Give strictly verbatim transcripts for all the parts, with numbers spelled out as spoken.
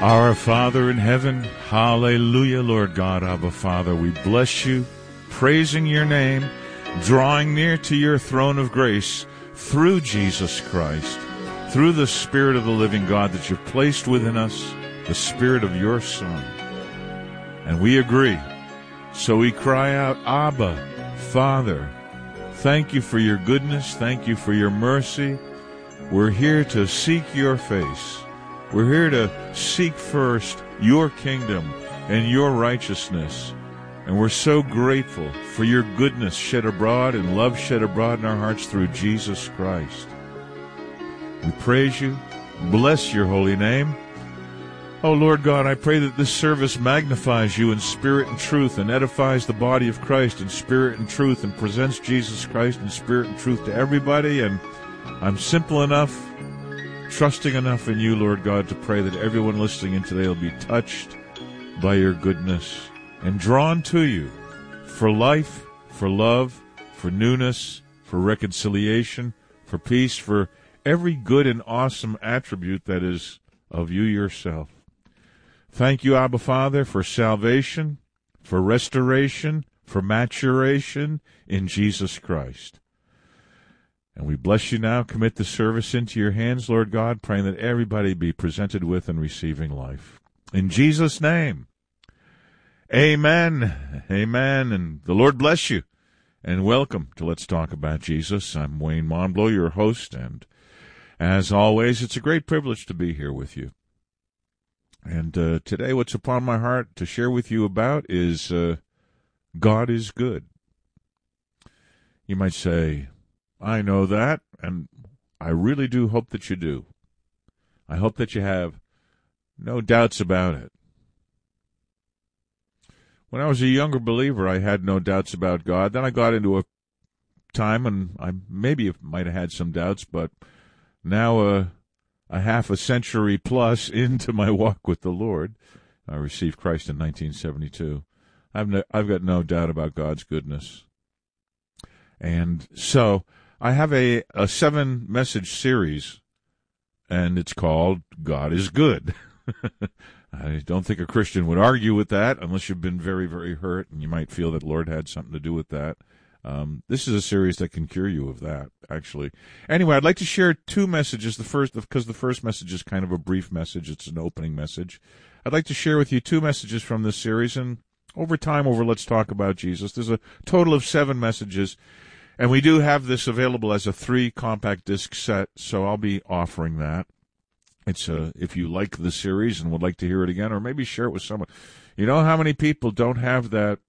Our Father in heaven, hallelujah, Lord God, Abba Father, we bless you, praising your name, drawing near to your throne of grace through Jesus Christ, through the Spirit of the living God that you've placed within us, the Spirit of your Son. And we agree. So we cry out, Abba, Father, thank you for your goodness, thank you for your mercy. We're here to seek your face. We're here to seek first your kingdom and your righteousness. And we're so grateful for your goodness shed abroad and love shed abroad in our hearts through Jesus Christ. We praise you, bless your holy name. Oh, Lord God, I pray that this service magnifies you in spirit and truth and edifies the body of Christ in spirit and truth and presents Jesus Christ in spirit and truth to everybody. And I'm simple enough, trusting enough in you, Lord God, to pray that everyone listening in today will be touched by your goodness and drawn to you for life, for love, for newness, for reconciliation, for peace, for every good and awesome attribute that is of you yourself. Thank you, Abba Father, for salvation, for restoration, for maturation in Jesus Christ. And we bless you now, commit the service into your hands, Lord God, praying that everybody be presented with and receiving life. In Jesus' name, amen, amen, and the Lord bless you, and welcome to Let's Talk About Jesus. I'm Wayne Monblow, your host, and as always, it's a great privilege to be here with you. And uh, today what's upon my heart to share with you about is uh, God is good. You might say, I know that, and I really do hope that you do. I hope that you have no doubts about it. When I was a younger believer, I had no doubts about God. Then I got into a time when I maybe might have had some doubts, but now uh, a half a century plus into my walk with the Lord, I received Christ in nineteen seventy-two. I've no, I've got no doubt about God's goodness. And so I have a, a seven-message series, and it's called God is Good. I don't think a Christian would argue with that unless you've been very, very hurt, and you might feel that the Lord had something to do with that. Um, this is a series that can cure you of that, actually. Anyway, I'd like to share two messages. The first, because the first message is kind of a brief message. It's an opening message. I'd like to share with you two messages from this series, and over time, over Let's Talk About Jesus, there's a total of seven messages. And we do have this available as a three compact disc set, so I'll be offering that. It's uh, if you like the series and would like to hear it again, or maybe share it with someone. You know how many people don't have that?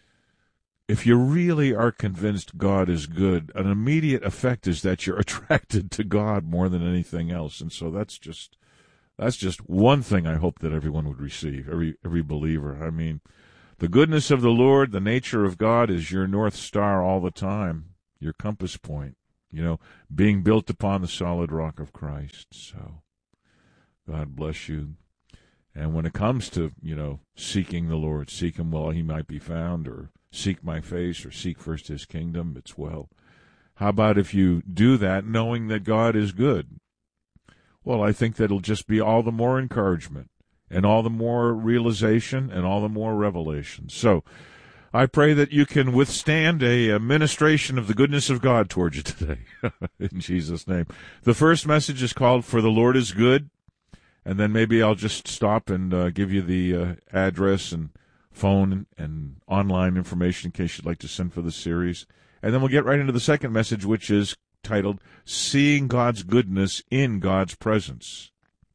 If you really are convinced God is good, an immediate effect is that you're attracted to God more than anything else. And so that's just that's just one thing I hope that everyone would receive, every every believer. I mean, the goodness of the Lord, the nature of God is your North Star all the time. Your compass point, you know, being built upon the solid rock of Christ. So, God bless you. And when it comes to, you know, seeking the Lord, seek him while he might be found, or seek my face, or seek first his kingdom, it's well. How about if you do that knowing that God is good? Well, I think that'll just be all the more encouragement, and all the more realization, and all the more revelation. So, I pray that you can withstand a, a ministration of the goodness of God towards you today, in Jesus' name. The first message is called For the Lord is Good, and then maybe I'll just stop and uh, give you the uh, address and phone and, and online information in case you'd like to send for the series. And then we'll get right into the second message, which is titled Seeing God's Goodness in God's Presence.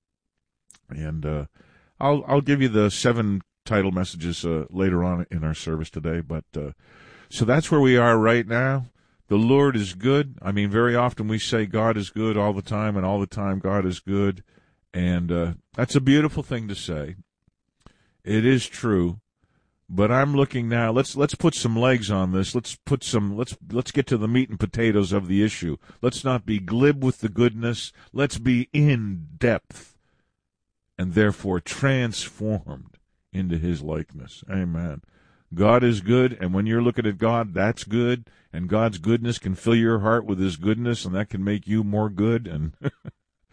And uh, I'll I'll give you the seven title messages uh, later on in our service today, but uh, so that's where we are right now. The Lord is good. I mean, very often we say God is good all the time, and all the time God is good, and uh, that's a beautiful thing to say. It is true, but I'm looking now. Let's let's put some legs on this. Let's put some. Let's let's get to the meat and potatoes of the issue. Let's not be glib with the goodness. Let's be in depth, and therefore transformed into his likeness. Amen. God is good, and when you're looking at God, that's good, and God's goodness can fill your heart with his goodness, and that can make you more good, and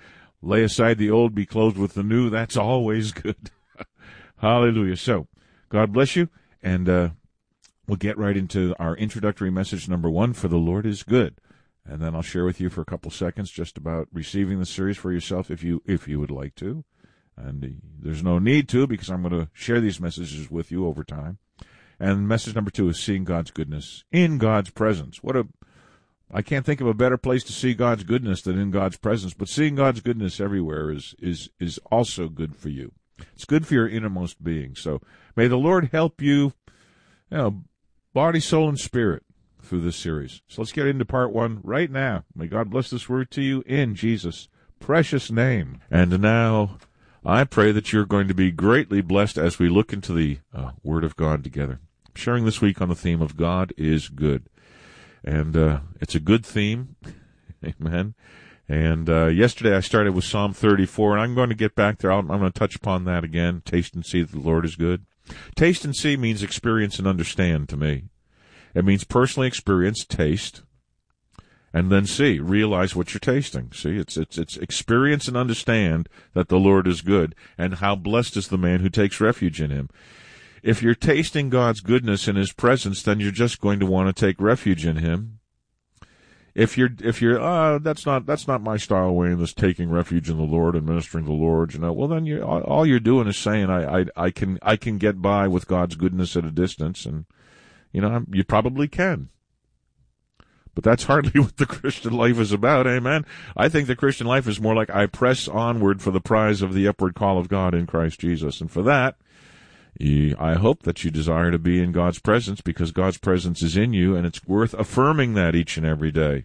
lay aside the old, be clothed with the new. That's always good. Hallelujah. So, God bless you, and uh, we'll get right into our introductory message number one, For the Lord is Good. And then I'll share with you for a couple seconds just about receiving the series for yourself if you if you would like to. And uh, there's no need to, because I'm going to share these messages with you over time. And message number two is seeing God's goodness in God's presence. What a I can't think of a better place to see God's goodness than in God's presence, but seeing God's goodness everywhere is is is also good for you. It's good for your innermost being. So may the Lord help you, you know, body, soul, and spirit through this series. So let's get into part one right now. May God bless this word to you in Jesus' precious name. And now I pray that you're going to be greatly blessed as we look into the uh, Word of God together. I'm sharing this week on the theme of God is good. And uh, it's a good theme. Amen. And uh, yesterday I started with Psalm thirty-four, and I'm going to get back there. I'm, I'm going to touch upon that again. Taste and see that the Lord is good. Taste and see means experience and understand to me. It means personally experience, taste, and then see, realize what you're tasting. See, it's it's it's experience and understand that the Lord is good, and how blessed is the man who takes refuge in him. If you're tasting God's goodness in His presence, then you're just going to want to take refuge in Him. If you're if you're uh that's not that's not my style way in this taking refuge in the Lord and ministering to the Lord, you know, well then you all you're doing is saying I I I can I can get by with God's goodness at a distance, and you know, you probably can. But that's hardly what the Christian life is about, amen? I think the Christian life is more like I press onward for the prize of the upward call of God in Christ Jesus. And for that, I hope that you desire to be in God's presence, because God's presence is in you, and it's worth affirming that each and every day.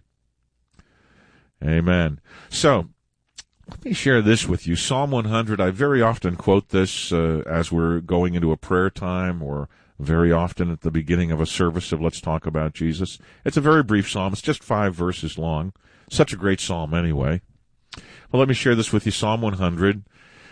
Amen. So, let me share this with you. Psalm one hundred, I very often quote this uh, as we're going into a prayer time, or very often at the beginning of a service of Let's Talk About Jesus. It's a very brief psalm. It's just five verses long. Such a great psalm anyway. Well, let me share this with you. Psalm one hundred,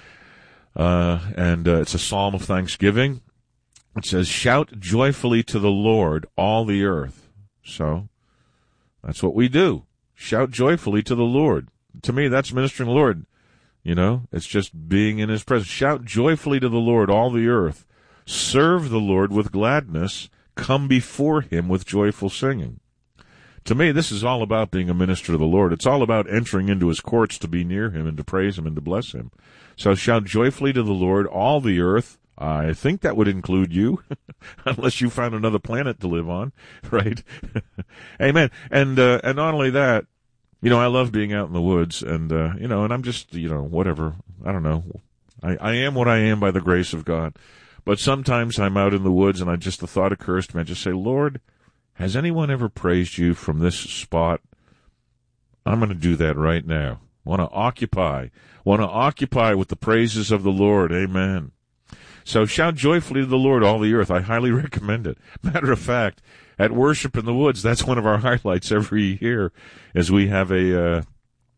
uh, and uh, it's a psalm of thanksgiving. It says, "Shout joyfully to the Lord, all the earth." So, that's what we do. Shout joyfully to the Lord. To me, that's ministering to the Lord. You know, it's just being in His presence. Shout joyfully to the Lord, all the earth. Serve the Lord with gladness. Come before Him with joyful singing. To me, this is all about being a minister to the Lord. It's all about entering into His courts to be near Him and to praise Him and to bless Him. So shout joyfully to the Lord, all the earth. I think that would include you, unless you found another planet to live on, right? Amen. And uh, and not only that, you know, I love being out in the woods, and uh, you know, and I'm just, you know, whatever. I don't know. I, I am what I am by the grace of God. But sometimes I'm out in the woods, and I just the thought occurs to me. I just say, Lord, has anyone ever praised you from this spot? I'm going to do that right now. Want to occupy. Want to occupy with the praises of the Lord. Amen. So shout joyfully to the Lord, all the earth. I highly recommend it. Matter of fact, at Worship in the Woods, that's one of our highlights every year, as we have a, uh,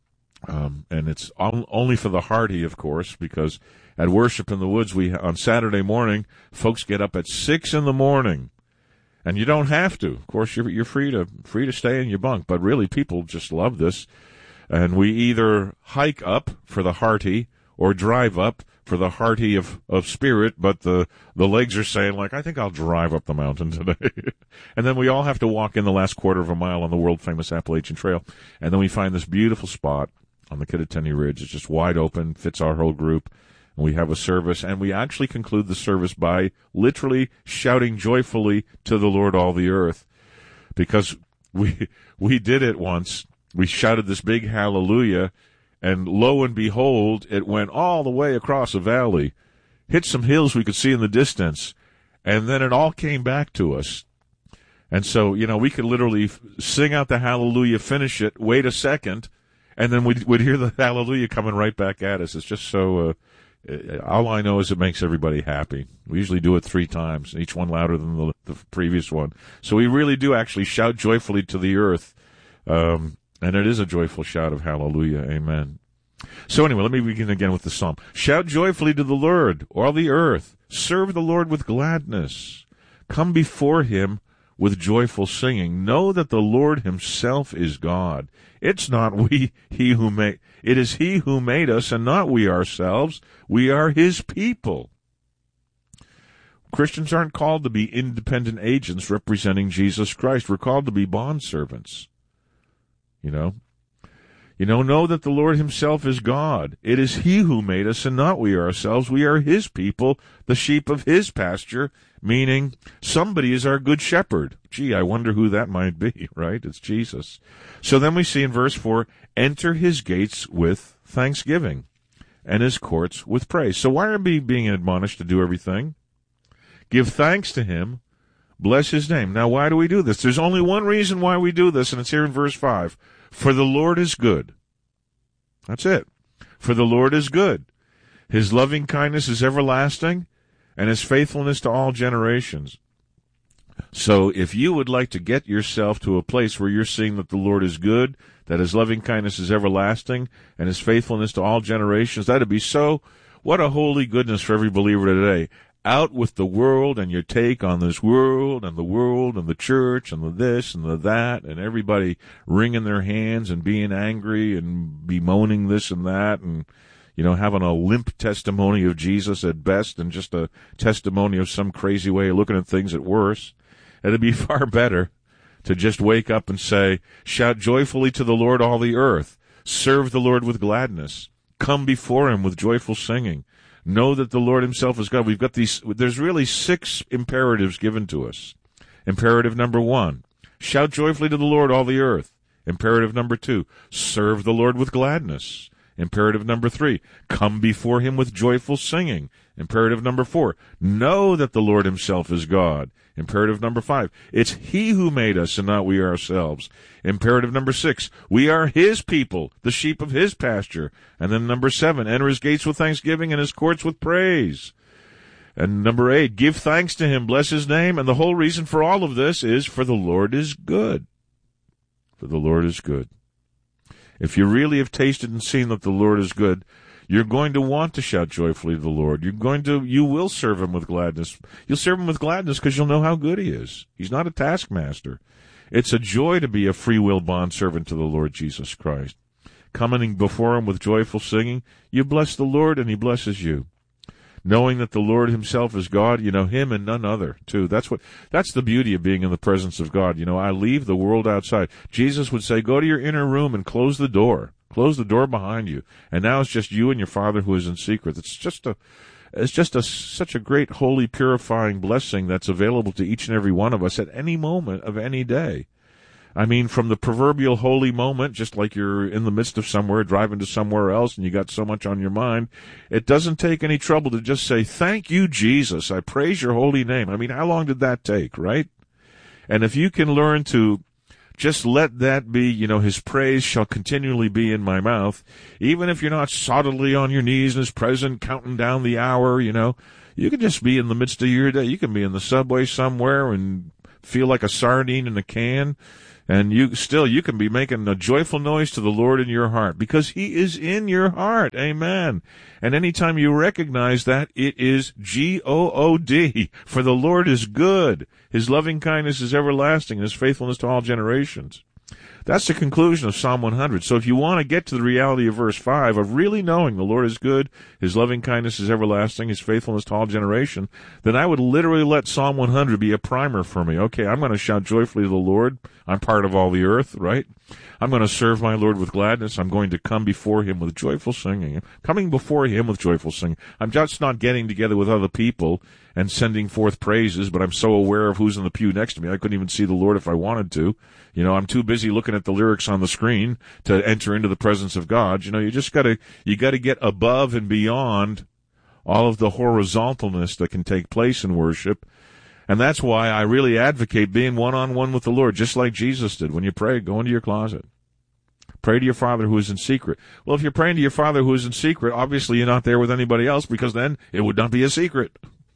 um, and it's only for the hearty, of course, because at Worship in the Woods, we on Saturday morning, folks get up at six in the morning, and you don't have to. Of course, you're you're free to free to stay in your bunk, but really, people just love this, and we either hike up for the hearty or drive up for the hearty of, of spirit, but the, the legs are saying, like, I think I'll drive up the mountain today. And then we all have to walk in the last quarter of a mile on the world-famous Appalachian Trail, and then we find this beautiful spot on the Kittatinny Ridge. It's just wide open, fits our whole group, and we have a service, and we actually conclude the service by literally shouting joyfully to the Lord, all the earth, because we we did it once. We shouted this big hallelujah, and lo and behold, it went all the way across a valley, hit some hills we could see in the distance, and then it all came back to us. And so, you know, we could literally sing out the hallelujah, finish it, wait a second, and then we'd, we'd hear the hallelujah coming right back at us. It's just so, uh, all I know is it makes everybody happy. We usually do it three times, each one louder than the, the previous one. So we really do actually shout joyfully to the earth, um, and it is a joyful shout of hallelujah. Amen. So anyway, let me begin again with the psalm. Shout joyfully to the Lord, all the earth. Serve the Lord with gladness. Come before Him with joyful singing. Know that the Lord himself is God. It's not we, he who made, it is he who made us and not we ourselves. We are his people. Christians aren't called to be independent agents representing Jesus Christ. We're called to be bondservants. You know? You know, know that the Lord himself is God. It is he who made us and not we ourselves. We are his people, the sheep of his pasture, meaning somebody is our good shepherd. Gee, I wonder who that might be, right? It's Jesus. So then we see in verse four, enter his gates with thanksgiving and his courts with praise. So why are we being admonished to do everything? Give thanks to him. Bless his name. Now, why do we do this? There's only one reason why we do this, and it's here in verse five. For the Lord is good. That's it. For the Lord is good. His loving kindness is everlasting, and his faithfulness to all generations. So if you would like to get yourself to a place where you're seeing that the Lord is good, that his loving kindness is everlasting, and his faithfulness to all generations, that'd be so, what a holy goodness for every believer today. Out with the world and your take on this world and the world and the church and the this and the that and everybody wringing their hands and being angry and bemoaning this and that and, you know, having a limp testimony of Jesus at best and just a testimony of some crazy way of looking at things at worst. It'd be far better to just wake up and say, shout joyfully to the Lord all the earth. Serve the Lord with gladness. Come before him with joyful singing. Know that the Lord himself is God. We've got these, there's really six imperatives given to us. Imperative number one, shout joyfully to the Lord, all the earth. Imperative number two, serve the Lord with gladness. Imperative number three, come before him with joyful singing. Imperative number four, know that the Lord himself is God. Imperative number five, it's he who made us and not we ourselves. Imperative number six, we are his people, the sheep of his pasture. And then number seven, enter his gates with thanksgiving and his courts with praise. And number eight, give thanks to him, bless his name. And the whole reason for all of this is for the Lord is good. For the Lord is good. If you really have tasted and seen that the Lord is good, you're going to want to shout joyfully to the Lord. You're going to, you will serve him with gladness. You'll serve him with gladness because you'll know how good he is. He's not a taskmaster. It's a joy to be a free will bondservant to the Lord Jesus Christ. Coming before him with joyful singing, you bless the Lord and he blesses you. Knowing that the Lord himself is God, you know him and none other, too. That's what, that's the beauty of being in the presence of God. You know, I leave the world outside. Jesus would say, go to your inner room and close the door. Close the door behind you. And now it's just you and your Father who is in secret. It's just a, it's just a, such a great, holy, purifying blessing that's available to each and every one of us at any moment of any day. I mean, from the proverbial holy moment, just like you're in the midst of somewhere, driving to somewhere else, and you got so much on your mind, it doesn't take any trouble to just say, thank you, Jesus. I praise your holy name. I mean, how long did that take, right? And if you can learn to just let that be, you know, his praise shall continually be in my mouth, even if you're not solidly on your knees in his presence, counting down the hour, you know, you can just be in the midst of your day. You can be in the subway somewhere and feel like a sardine in a can. And you still, you can be making a joyful noise to the Lord in your heart because he is in your heart. Amen. And anytime you recognize that, it is G O O D. For the Lord is good. His loving kindness is everlasting, and his faithfulness to all generations. That's the conclusion of Psalm one hundred. So if you want to get to the reality of verse five, of really knowing the Lord is good, his loving kindness is everlasting, his faithfulness to all generation, then I would literally let Psalm one hundred be a primer for me. Okay, I'm going to shout joyfully to the Lord. I'm part of all the earth, right? I'm going to serve my Lord with gladness. I'm going to come before him with joyful singing. Coming before him with joyful singing. I'm just not getting together with other people and sending forth praises, but I'm so aware of who's in the pew next to me, I couldn't even see the Lord if I wanted to. You know, I'm too busy looking at the lyrics on the screen to enter into the presence of God. You know, you just gotta, you gotta get above and beyond all of the horizontalness that can take place in worship. And that's why I really advocate being one-on-one with the Lord, just like Jesus did. When you pray, go into your closet. Pray to your Father who is in secret. Well, if you're praying to your Father who is in secret, obviously you're not there with anybody else, because then it would not be a secret.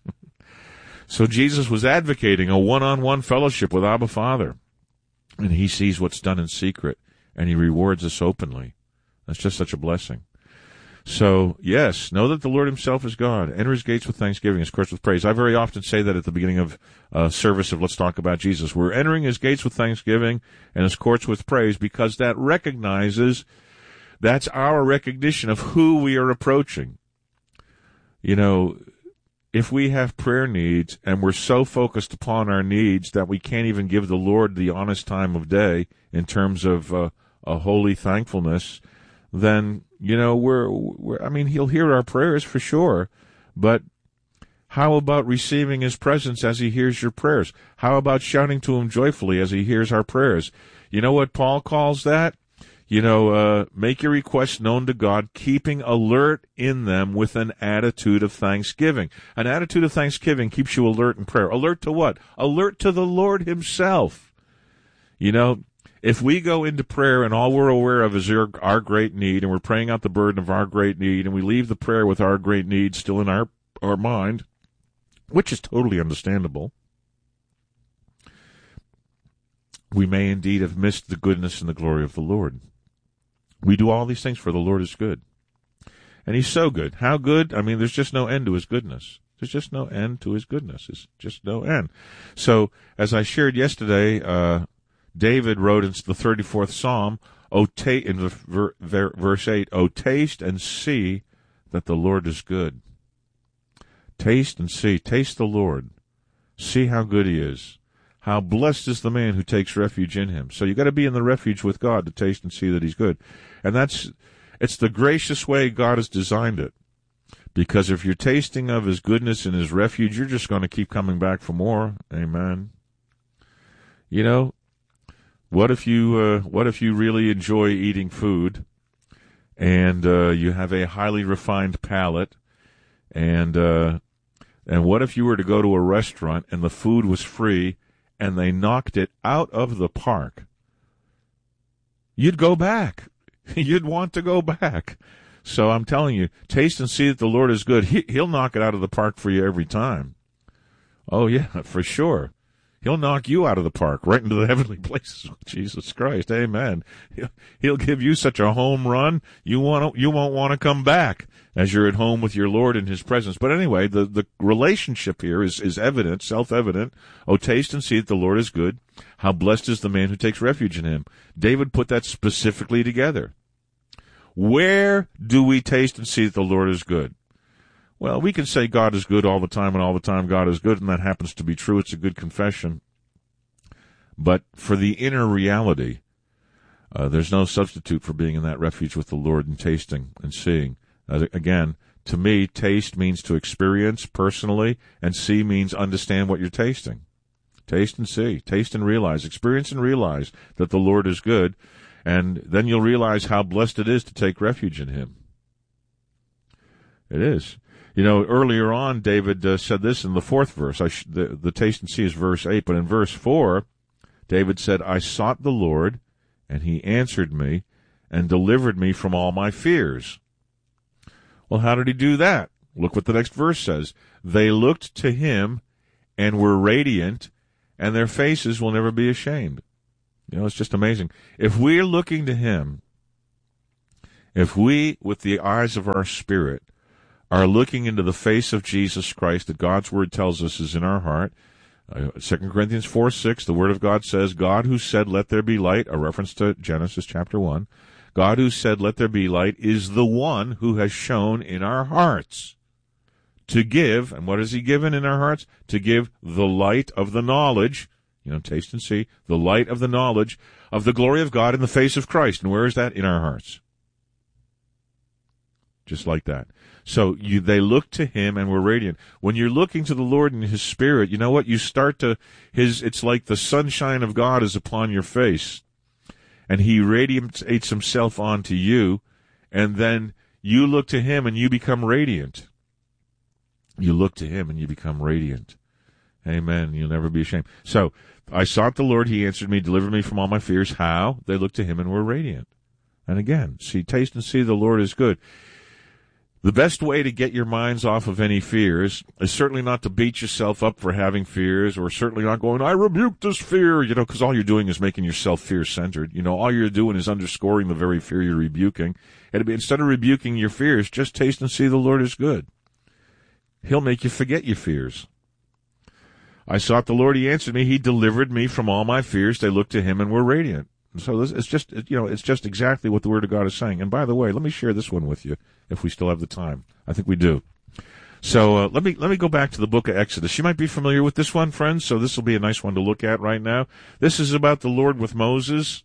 So Jesus was advocating a one-on-one fellowship with Abba Father. And he sees what's done in secret, and he rewards us openly. That's just such a blessing. So, yes, know that the Lord himself is God. Enter his gates with thanksgiving, his courts with praise. I very often say that at the beginning of uh, service of Let's Talk About Jesus. We're entering his gates with thanksgiving and his courts with praise because that recognizes, that's our recognition of who we are approaching. You know, if we have prayer needs and we're so focused upon our needs that we can't even give the Lord the honest time of day in terms of uh, a holy thankfulness, then, you know, we're, we're, I mean, he'll hear our prayers for sure, but how about receiving his presence as he hears your prayers? How about shouting to him joyfully as he hears our prayers? You know what Paul calls that? You know, uh, make your requests known to God, keeping alert in them with an attitude of thanksgiving. An attitude of thanksgiving keeps you alert in prayer. Alert to what? Alert to the Lord himself. You know, if we go into prayer and all we're aware of is our, our great need, and we're praying out the burden of our great need, and we leave the prayer with our great need still in our, our mind, which is totally understandable, we may indeed have missed the goodness and the glory of the Lord. We do all these things for the Lord is good. And he's so good. How good? I mean, there's just no end to his goodness. There's just no end to his goodness. There's just no end. So, as I shared yesterday, uh, David wrote in the thirty-fourth Psalm, "O ta- in ver- ver- verse eight, "O taste and see that the Lord is good." Taste and see. Taste the Lord. See how good he is. How blessed is the man who takes refuge in him. So you got to be in the refuge with God to taste and see that he's good. And that's, it's the gracious way God has designed it. Because if you're tasting of his goodness and his refuge, you're just going to keep coming back for more. Amen. You know, what if you, uh, what if you really enjoy eating food and, uh, you have a highly refined palate and, uh, and what if you were to go to a restaurant and the food was free and they knocked it out of the park? You'd go back. You'd want to go back. So I'm telling you, taste and see that the Lord is good. He, he'll knock it out of the park for you every time. Oh, yeah, for sure. He'll knock you out of the park, right into the heavenly places with Jesus Christ. Amen. He'll, he'll give you such a home run, you want you won't want to come back as you're at home with your Lord in his presence. But anyway, the, the relationship here is, is evident, self-evident. Oh, taste and see that the Lord is good. How blessed is the man who takes refuge in him. David put that specifically together. Where do we taste and see that the Lord is good? Well, we can say God is good all the time and all the time God is good, and that happens to be true. It's a good confession. But for the inner reality, uh, there's no substitute for being in that refuge with the Lord and tasting and seeing. Uh, again, to me, taste means to experience personally, and see means understand what you're tasting. Taste and see. Taste and realize. Experience and realize that the Lord is good, and then you'll realize how blessed it is to take refuge in him. It is. You know, earlier on, David uh, said this in the fourth verse. I sh- the, the taste and see is verse eight, but in verse four, David said, "I sought the Lord, and he answered me, and delivered me from all my fears." Well, how did he do that? Look what the next verse says. "They looked to him and were radiant, and their faces will never be ashamed." You know, it's just amazing. If we're looking to him, if we, with the eyes of our spirit, are looking into the face of Jesus Christ that God's Word tells us is in our heart, uh, Second Corinthians four six, the Word of God says, God who said, "Let there be light," a reference to Genesis chapter one, God who said, "Let there be light," is the one who has shown in our hearts to give, and what has he given in our hearts? To give the light of the knowledge, you know, taste and see, the light of the knowledge of the glory of God in the face of Christ. And where is that? In our hearts. Just like that. So you, they look to him and were radiant. When you're looking to the Lord in his spirit, you know what? You start to, his, it's like the sunshine of God is upon your face. And he radiates himself onto you. And then you look to him and you become radiant. You look to him and you become radiant. Amen. You'll never be ashamed. So I sought the Lord. He answered me, delivered me from all my fears. How? They looked to him and were radiant. And again, see, taste and see the Lord is good. The best way to get your minds off of any fears is certainly not to beat yourself up for having fears, or certainly not going, I rebuke this fear, you know, because all you're doing is making yourself fear-centered. You know, all you're doing is underscoring the very fear you're rebuking. And instead of rebuking your fears, just taste and see the Lord is good. He'll make you forget your fears. I sought the Lord, he answered me, he delivered me from all my fears. They looked to him and were radiant. So this, it's just, you know, it's just exactly what the Word of God is saying. And by the way, let me share this one with you, if we still have the time. I think we do. So uh, let me let me go back to the book of Exodus. You might be familiar with this one, friends, so this will be a nice one to look at right now. This is about the Lord with Moses.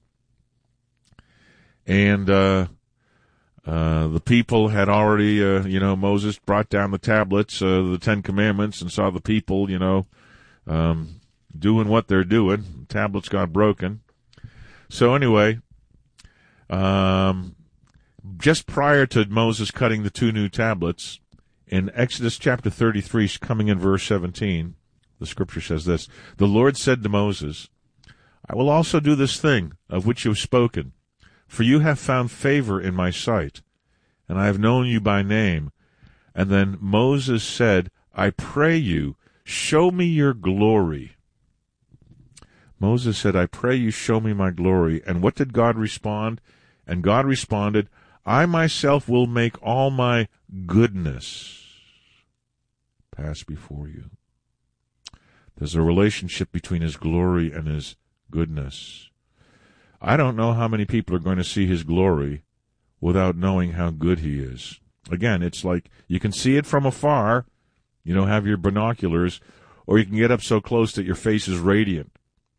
And uh, uh, the people had already, uh, you know, Moses brought down the tablets, uh, the Ten Commandments, and saw the people, you know, um, doing what they're doing. The tablets got broken. So anyway, um, just prior to Moses cutting the two new tablets, in Exodus chapter thirty-three, coming in verse seventeen, the scripture says this, the Lord said to Moses, I will also do this thing of which you have spoken, for you have found favor in my sight, and I have known you by name. And then Moses said, I pray you, show me your glory. Moses said, I pray you show me my glory. And what did God respond? And God responded, I myself will make all my goodness pass before you. There's a relationship between his glory and his goodness. I don't know how many people are going to see his glory without knowing how good he is. Again, it's like you can see it from afar, you know, have your binoculars, or you can get up so close that your face is radiant.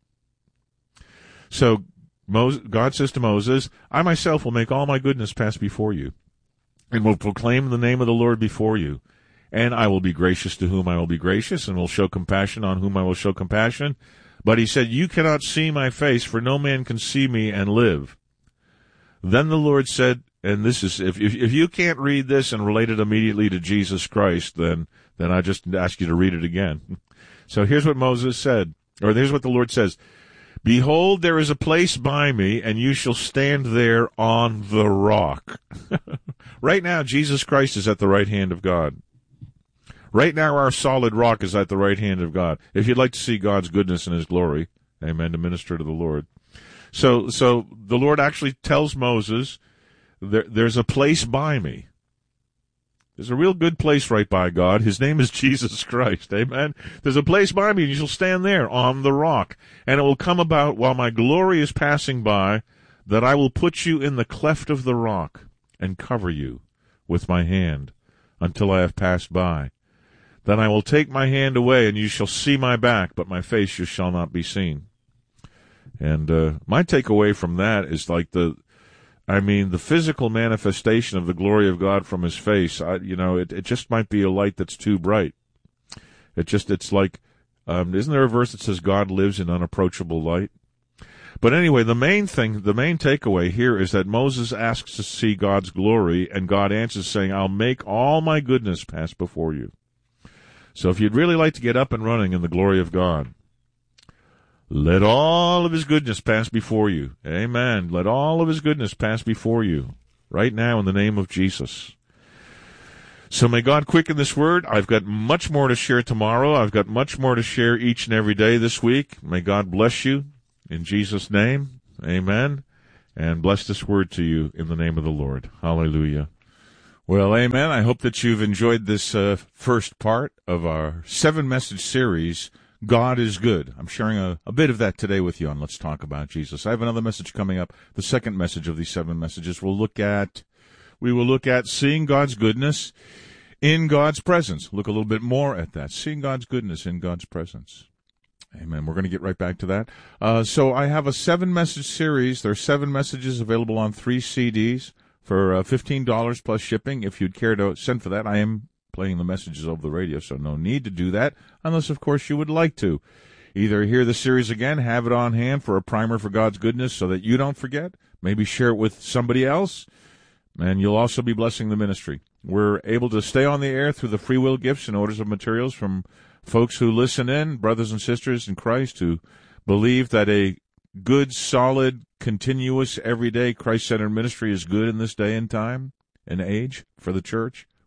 So God says to Moses, I myself will make all my goodness pass before you, and will proclaim the name of the Lord before you. And I will be gracious to whom I will be gracious, and will show compassion on whom I will show compassion. But he said, you cannot see my face, for no man can see me and live. Then the Lord said, and this is, if, if, if you can't read this and relate it immediately to Jesus Christ, then, then I just ask you to read it again. So here's what Moses said, or here's what the Lord says. Behold, there is a place by me, and you shall stand there on the rock. Right now, Jesus Christ is at the right hand of God. Right now, our solid rock is at the right hand of God. If you'd like to see God's goodness and his glory, amen, to minister to the Lord. So, so the Lord actually tells Moses, there, there's a place by me. There's a real good place right by God. His name is Jesus Christ. Amen. There's a place by me, and you shall stand there on the rock. And it will come about while my glory is passing by, that I will put you in the cleft of the rock and cover you with my hand until I have passed by. Then I will take my hand away, and you shall see my back, but my face you shall not be seen. And uh, my takeaway from that is like the... I mean, the physical manifestation of the glory of God from his face, I, you know, it, it just might be a light that's too bright. It just, it's like, um, isn't there a verse that says God lives in unapproachable light? But anyway, the main thing, the main takeaway here is that Moses asks to see God's glory, and God answers saying, I'll make all my goodness pass before you. So if you'd really like to get up and running in the glory of God, let all of his goodness pass before you. Amen. Let all of his goodness pass before you right now in the name of Jesus. So may God quicken this word. I've got much more to share tomorrow. I've got much more to share each and every day this week. May God bless you in Jesus' name. Amen. And bless this word to you in the name of the Lord. Hallelujah. Well, amen. I hope that you've enjoyed this uh, first part of our seven-message series, God is Good. I'm sharing a, a bit of that today with you on Let's Talk About Jesus. I have another message coming up. The second message of these seven messages we'll look at, we will look at seeing God's goodness in God's presence. Look a little bit more at that. Seeing God's goodness in God's presence. Amen. We're going to get right back to that. Uh, so I have a seven-message series. There are seven messages available on three C Ds for uh, fifteen dollars plus shipping. If you'd care to send for that, I am playing the messages over the radio, so no need to do that, unless, of course, you would like to. Either hear the series again, have it on hand for a primer for God's goodness so that you don't forget, maybe share it with somebody else, and you'll also be blessing the ministry. We're able to stay on the air through the free will gifts and orders of materials from folks who listen in, brothers and sisters in Christ who believe that a good, solid, continuous, everyday Christ-centered ministry is good in this day and time and age for the church,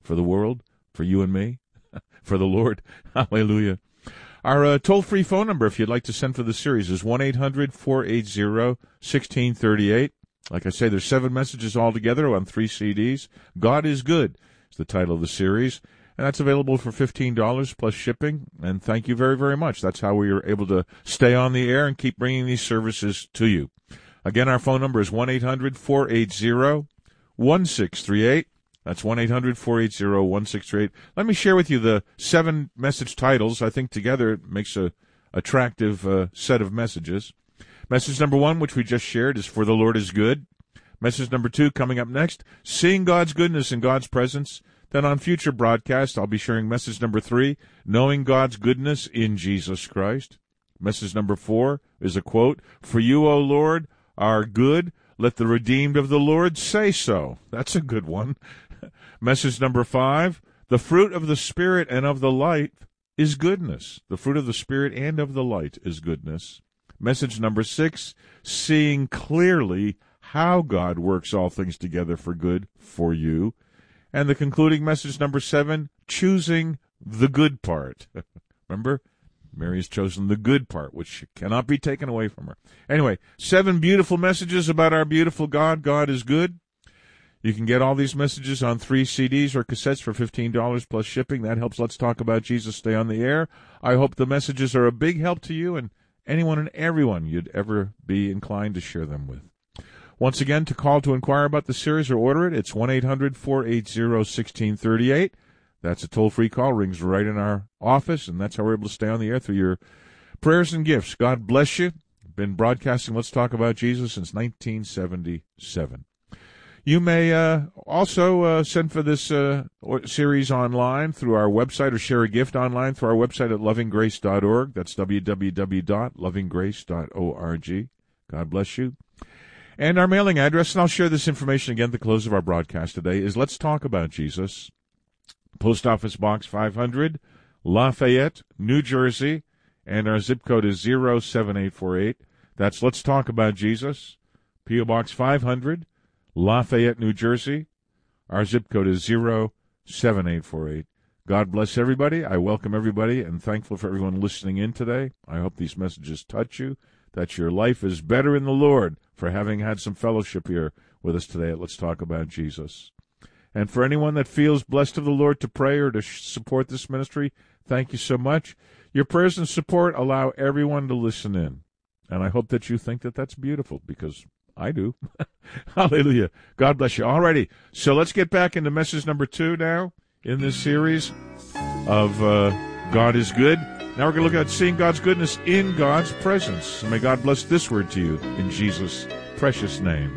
for the world, for you and me, for the Lord. Hallelujah. Our uh, toll-free phone number, if you'd like to send for the series, is one eight hundred four eight zero one six three eight. Like I say, there's seven messages altogether on three C Ds. God is Good is the title of the series, and that's available for fifteen dollars plus shipping, and thank you very, very much. That's how we are able to stay on the air and keep bringing these services to you. Again, our phone number is one eight hundred four eight zero one six three eight. That's one eight hundred four eight zero one six three eight. Let me share with you the seven message titles. I think together it makes a attractive uh, set of messages. Message number one, which we just shared, is For the Lord is Good. Message number two, coming up next, Seeing God's Goodness in God's Presence. Then on future broadcasts, I'll be sharing message number three, Knowing God's Goodness in Jesus Christ. Message number four is a quote, For you, O Lord, are good. Let the redeemed of the Lord say so. That's a good one. Message number five, the fruit of the Spirit and of the light is goodness. The fruit of the Spirit and of the light is goodness. Message number six, seeing clearly how God works all things together for good for you. And the concluding message number seven, choosing the good part. Remember, Mary has chosen the good part, which cannot be taken away from her. Anyway, seven beautiful messages about our beautiful God. God is good. You can get all these messages on three C Ds or cassettes for fifteen dollars plus shipping. That helps Let's Talk About Jesus stay on the air. I hope the messages are a big help to you and anyone and everyone you'd ever be inclined to share them with. Once again, to call to inquire about the series or order it, it's one eight hundred four eight zero one six three eight. That's a toll-free call, rings right in our office, and that's how we're able to stay on the air through your prayers and gifts. God bless you. Been broadcasting Let's Talk About Jesus since nineteen seventy-seven. You may uh, also uh, send for this uh, series online through our website or share a gift online through our website at loving grace dot org. That's w w w dot loving grace dot org. God bless you. And our mailing address, and I'll share this information again at the close of our broadcast today, is Let's Talk About Jesus, Post Office Box five hundred, Lafayette, New Jersey, and our zip code is zero seven eight four eight. That's Let's Talk About Jesus, P O Box five hundred, Lafayette, New Jersey. Our zip code is zero seven eight four eight. God bless everybody. I welcome everybody and thankful for everyone listening in today. I hope these messages touch you, that your life is better in the Lord for having had some fellowship here with us today at Let's Talk About Jesus. And for anyone that feels blessed of the Lord to pray or to support this ministry, thank you so much. Your prayers and support allow everyone to listen in. And I hope that you think that that's beautiful, because I do. Hallelujah. God bless you. All righty. So let's get back into message number two now in this series of uh, God is Good. Now we're going to look at seeing God's goodness in God's presence. And may God bless this word to you in Jesus' precious name.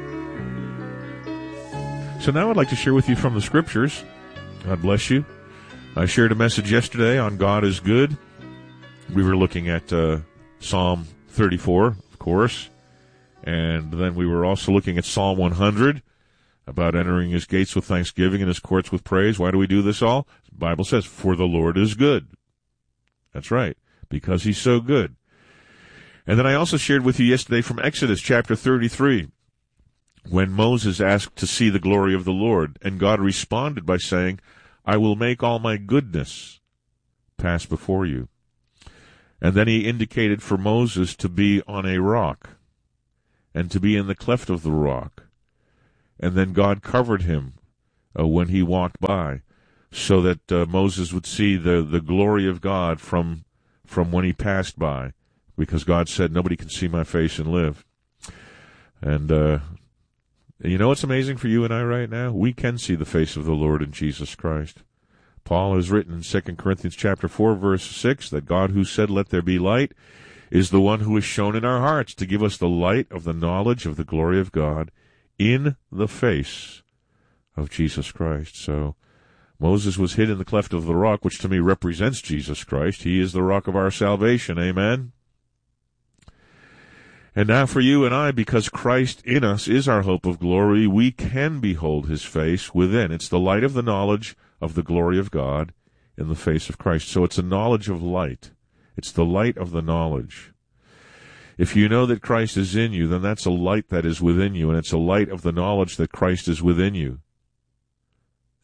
So now I'd like to share with you from the Scriptures. God bless you. I shared a message yesterday on God is Good. We were looking at uh, Psalm thirty-four, of course. And then we were also looking at Psalm one hundred, about entering his gates with thanksgiving and his courts with praise. Why do we do this all? The Bible says, for the Lord is good. That's right, because he's so good. And then I also shared with you yesterday from Exodus chapter thirty-three, when Moses asked to see the glory of the Lord, and God responded by saying, I will make all my goodness pass before you. And then he indicated for Moses to be on a rock, and to be in the cleft of the rock. And then God covered him uh, when he walked by, so that uh, Moses would see the, the glory of God from from when he passed by, because God said, nobody can see my face and live. And uh, you know what's amazing for you and I right now? We can see the face of the Lord in Jesus Christ. Paul has written in Second Corinthians chapter four, verse six, that God who said, let there be light, is the one who is shown in our hearts to give us the light of the knowledge of the glory of God in the face of Jesus Christ. So Moses was hid in the cleft of the rock, which to me represents Jesus Christ. He is the rock of our salvation. Amen. And now for you and I, because Christ in us is our hope of glory, we can behold his face within. It's the light of the knowledge of the glory of God in the face of Christ. So it's a knowledge of light. It's the light of the knowledge. If you know that Christ is in you, then that's a light that is within you, and it's a light of the knowledge that Christ is within you.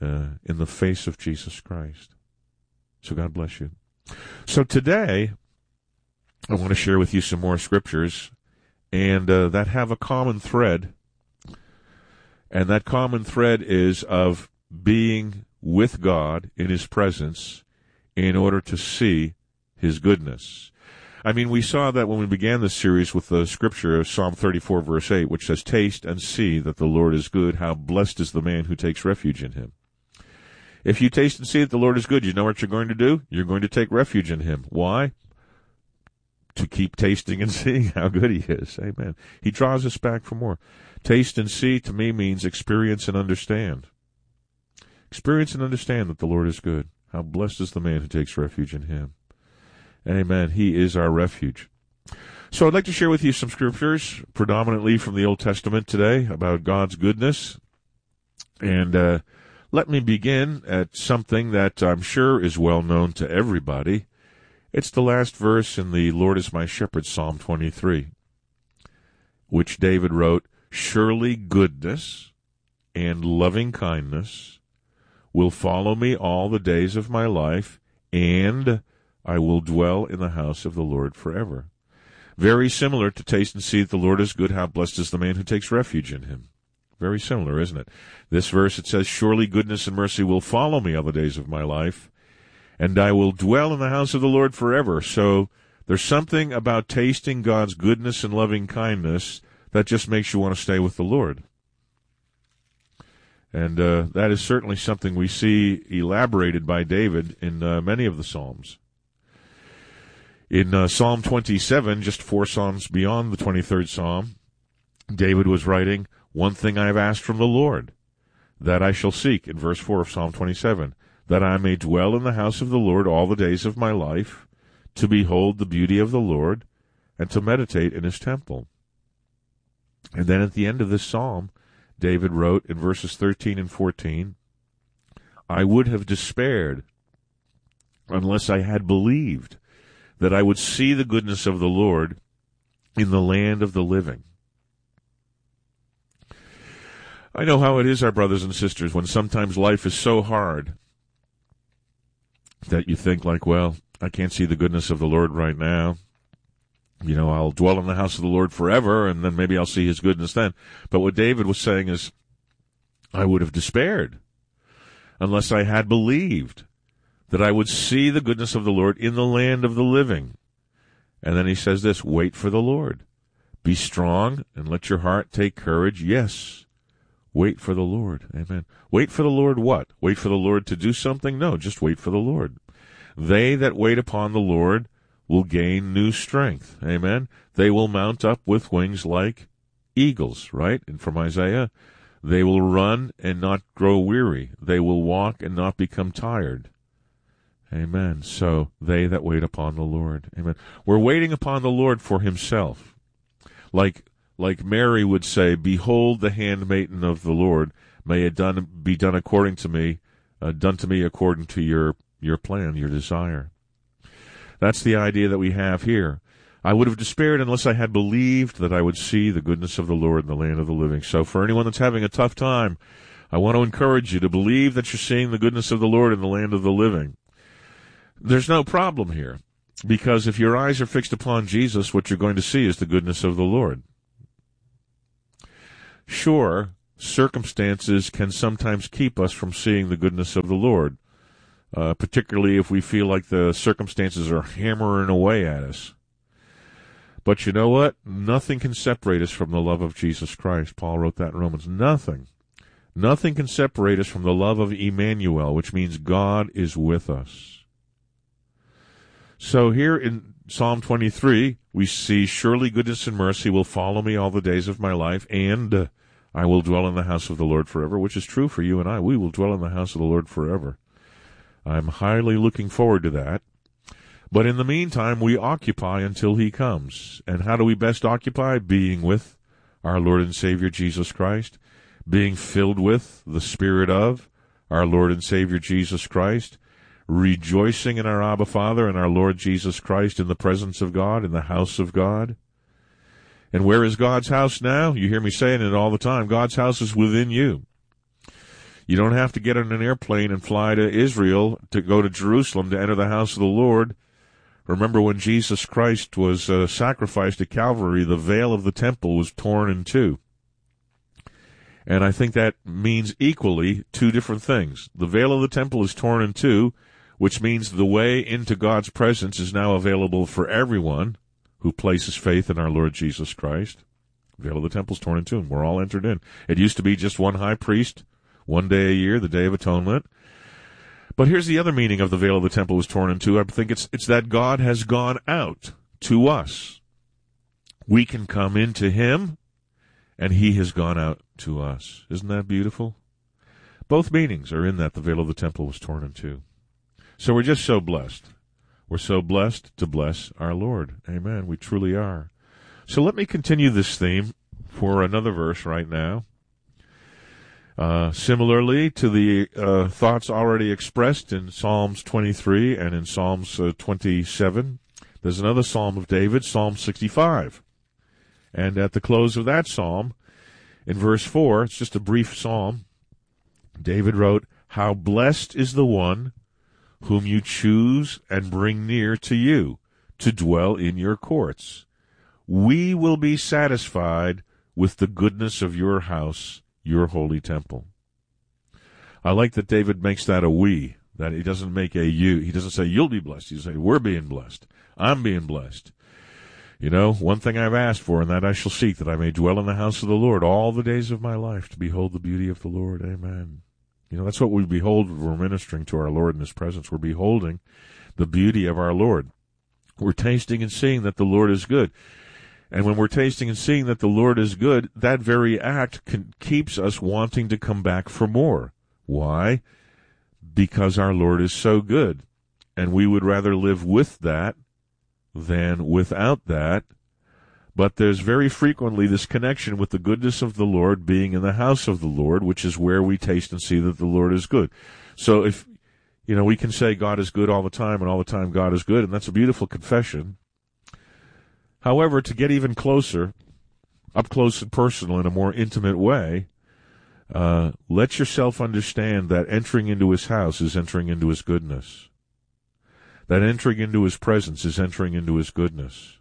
uh, in the face of Jesus Christ. So God bless you. So today, I want to share with you some more scriptures, and uh, that have a common thread. And that common thread is of being with God in His presence in order to see His goodness. I mean, we saw that when we began this series with the scripture of Psalm thirty-four, verse eight, which says, "Taste and see that the Lord is good. How blessed is the man who takes refuge in Him." If you taste and see that the Lord is good, you know what you're going to do? You're going to take refuge in Him. Why? To keep tasting and seeing how good He is. Amen. He draws us back for more. Taste and see to me means experience and understand. Experience and understand that the Lord is good. How blessed is the man who takes refuge in Him. Amen. He is our refuge. So I'd like to share with you some scriptures, predominantly from the Old Testament today, about God's goodness. And uh, let me begin at something that I'm sure is well known to everybody. It's the last verse in the Lord is my shepherd, Psalm twenty-three, which David wrote, "Surely goodness and loving kindness will follow me all the days of my life, and I will dwell in the house of the Lord forever." Very similar to taste and see that the Lord is good. How blessed is the man who takes refuge in Him. Very similar, isn't it? This verse, it says, "Surely goodness and mercy will follow me all the days of my life, and I will dwell in the house of the Lord forever." So there's something about tasting God's goodness and loving kindness that just makes you want to stay with the Lord. And uh, that is certainly something we see elaborated by David in uh, many of the Psalms. In uh, Psalm twenty-seven, just four Psalms beyond the twenty-third Psalm, David was writing, "One thing I have asked from the Lord, that I shall seek," in verse four of Psalm twenty-seven, "that I may dwell in the house of the Lord all the days of my life, to behold the beauty of the Lord, and to meditate in His temple." And then at the end of this psalm, David wrote in verses thirteen and fourteen, "I would have despaired unless I had believed that I would see the goodness of the Lord in the land of the living." I know how it is, our brothers and sisters, when sometimes life is so hard that you think like, well, I can't see the goodness of the Lord right now. You know, I'll dwell in the house of the Lord forever, and then maybe I'll see His goodness then. But what David was saying is, I would have despaired unless I had believed that I would see the goodness of the Lord in the land of the living. And then he says this, "Wait for the Lord. Be strong and let your heart take courage." Yes, wait for the Lord. Amen. Wait for the Lord what? Wait for the Lord to do something? No, just wait for the Lord. "They that wait upon the Lord will gain new strength." Amen. They will mount up with wings like eagles, right? And from Isaiah, they will run and not grow weary. They will walk and not become tired. Amen. So, they that wait upon the Lord. Amen. We're waiting upon the Lord for Himself. Like like Mary would say, "Behold the handmaiden of the Lord. May it done be done according to me, uh, done to me according to your, your plan, your desire." That's the idea that we have here. I would have despaired unless I had believed that I would see the goodness of the Lord in the land of the living. So for anyone that's having a tough time, I want to encourage you to believe that you're seeing the goodness of the Lord in the land of the living. There's no problem here, because if your eyes are fixed upon Jesus, what you're going to see is the goodness of the Lord. Sure, circumstances can sometimes keep us from seeing the goodness of the Lord, uh, particularly if we feel like the circumstances are hammering away at us. But you know what? Nothing can separate us from the love of Jesus Christ. Paul wrote that in Romans. Nothing. Nothing can separate us from the love of Emmanuel, which means God is with us. So here in Psalm twenty-three, we see, "Surely goodness and mercy will follow me all the days of my life, and uh, I will dwell in the house of the Lord forever," which is true for you and I. We will dwell in the house of the Lord forever. I'm highly looking forward to that. But in the meantime, we occupy until He comes. And how do we best occupy? Being with our Lord and Savior Jesus Christ, being filled with the Spirit of our Lord and Savior Jesus Christ, rejoicing in our Abba Father and our Lord Jesus Christ in the presence of God, in the house of God. And where is God's house now? You hear me saying it all the time. God's house is within you. You don't have to get on an airplane and fly to Israel to go to Jerusalem to enter the house of the Lord. Remember when Jesus Christ was uh, sacrificed at Calvary, the veil of the temple was torn in two. And I think that means equally two different things. The veil of the temple is torn in two, which means the way into God's presence is now available for everyone who places faith in our Lord Jesus Christ. The veil of the temple is torn in two, and we're all entered in. It used to be just one high priest, one day a year, the Day of Atonement. But here's the other meaning of the veil of the temple was torn in two. I think it's it's that God has gone out to us. We can come into him, and he has gone out to us. Isn't that beautiful? Both meanings are in that the veil of the temple was torn in two. So we're just so blessed. We're so blessed to bless our Lord. Amen. We truly are. So let me continue this theme for another verse right now. Uh, similarly to the uh, thoughts already expressed in Psalms twenty-three and in Psalms uh, twenty-seven, there's another Psalm of David, Psalm sixty-five. And at the close of that psalm, in verse four, it's just a brief psalm, David wrote, "How blessed is the one whom you choose and bring near to you, to dwell in your courts. We will be satisfied with the goodness of your house, your holy temple." I like that David makes that a we, that he doesn't make a you. He doesn't say, you'll be blessed. He says, we're being blessed. I'm being blessed. You know, one thing I've asked for, and that I shall seek, that I may dwell in the house of the Lord all the days of my life, to behold the beauty of the Lord. Amen. You know, that's what we behold when we're ministering to our Lord in his presence. We're beholding the beauty of our Lord. We're tasting and seeing that the Lord is good. And when we're tasting and seeing that the Lord is good, that very act can, keeps us wanting to come back for more. Why? Because our Lord is so good. And we would rather live with that than without that. But there's very frequently this connection with the goodness of the Lord being in the house of the Lord, which is where we taste and see that the Lord is good. So if, you know, we can say God is good all the time and all the time God is good, and that's a beautiful confession. However, to get even closer, up close and personal in a more intimate way, uh, let yourself understand that entering into his house is entering into his goodness. That entering into his presence is entering into his goodness.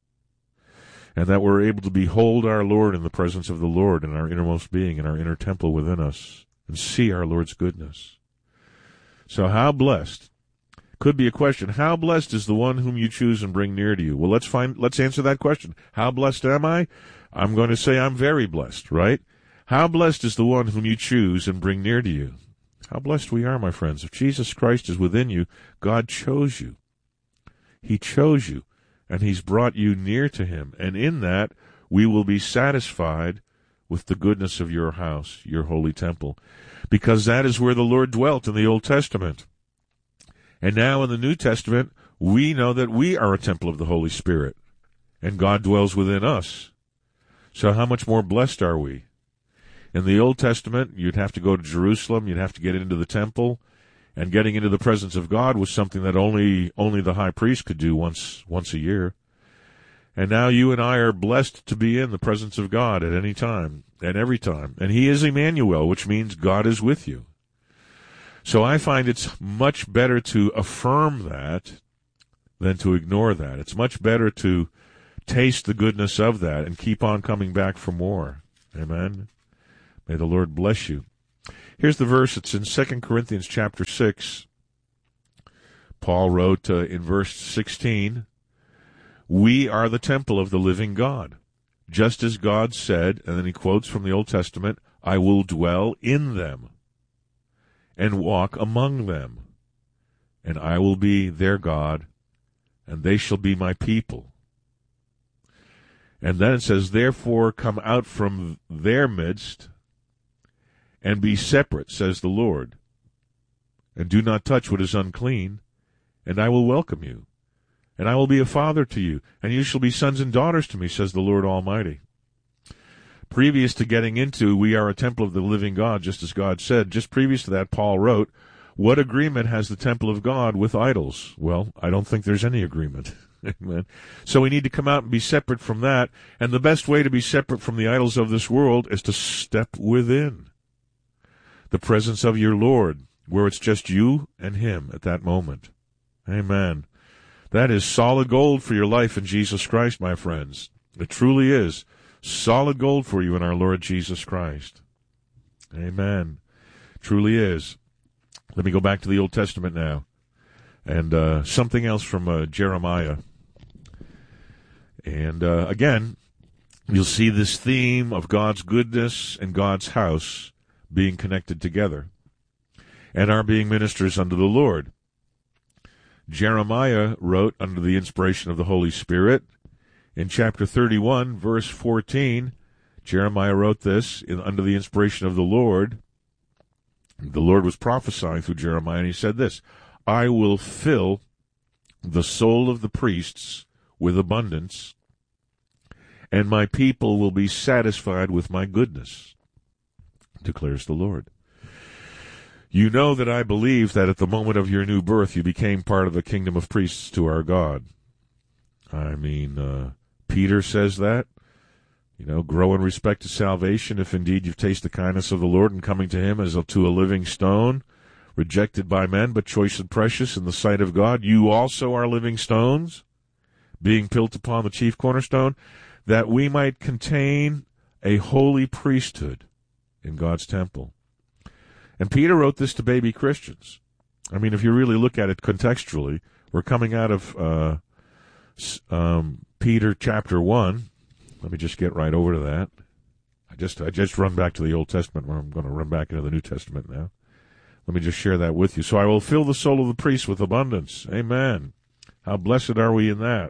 And that we're able to behold our Lord in the presence of the Lord in our innermost being, in our inner temple within us, and see our Lord's goodness. So how blessed? Could be a question. How blessed is the one whom you choose and bring near to you? Well, let's find, let's answer that question. How blessed am I? I'm going to say I'm very blessed, right? How blessed is the one whom you choose and bring near to you? How blessed we are, my friends. If Jesus Christ is within you, God chose you. He chose you, and he's brought you near to him. And in that, we will be satisfied with the goodness of your house, your holy temple, because that is where the Lord dwelt in the Old Testament. And now in the New Testament, we know that we are a temple of the Holy Spirit, and God dwells within us. So how much more blessed are we? In the Old Testament, you'd have to go to Jerusalem, you'd have to get into the temple, and getting into the presence of God was something that only only the high priest could do once once a year. And now you and I are blessed to be in the presence of God at any time, and every time. And he is Emmanuel, which means God is with you. So I find it's much better to affirm that than to ignore that. It's much better to taste the goodness of that and keep on coming back for more. Amen. May the Lord bless you. Here's the verse. It's in Second Corinthians chapter six. Paul wrote uh, in verse sixteen, "We are the temple of the living God, just as God said," and then he quotes from the Old Testament, "I will dwell in them and walk among them, and I will be their God, and they shall be my people." And then it says, "Therefore come out from their midst, and be separate, says the Lord, and do not touch what is unclean, and I will welcome you, and I will be a father to you, and you shall be sons and daughters to me, says the Lord Almighty." Previous to getting into, we are a temple of the living God, just as God said, just previous to that, Paul wrote, what agreement has the temple of God with idols? Well, I don't think there's any agreement. Amen. So we need to come out and be separate from that, and the best way to be separate from the idols of this world is to step within. the presence of your Lord, where it's just you and him at that moment. Amen. That is solid gold for your life in Jesus Christ, my friends. It truly is solid gold for you in our Lord Jesus Christ. Amen. Truly is. Let me go back to the Old Testament now. And uh, something else from uh, Jeremiah. And uh, again, you'll see this theme of God's goodness and God's house being connected together and are being ministers unto the Lord. Jeremiah wrote under the inspiration of the Holy Spirit in chapter thirty-one, verse fourteen. Jeremiah wrote this in, under the inspiration of the Lord. The Lord was prophesying through Jeremiah, and he said this, I will fill the soul of the priests with abundance, and my people will be satisfied with my goodness, declares the Lord. You know that I believe that at the moment of your new birth you became part of the kingdom of priests to our God. I mean, uh, Peter says that. You know, grow in respect to salvation if indeed you've tasted the kindness of the Lord and coming to him as a, to a living stone, rejected by men but choice and precious in the sight of God. You also are living stones, being built upon the chief cornerstone, that we might contain a holy priesthood in God's temple. And Peter wrote this to baby Christians. I mean, if you really look at it contextually, we're coming out of uh, um, Peter chapter one. Let me just get right over to that. I just I just run back to the Old Testament where I'm going to run back into the New Testament now. Let me just share that with you. So I will fill the soul of the priest with abundance. Amen. How blessed are we in that?